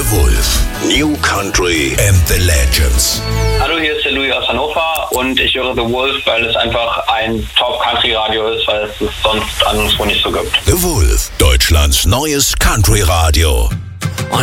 Wolf. New Country and the Legends. Hallo, hier ist der Louis aus Hannover und ich höre The Wolf, weil es einfach ein Top-Country-Radio ist, weil es sonst anderswo nicht so gibt. The Wolf, Deutschlands neues Country-Radio.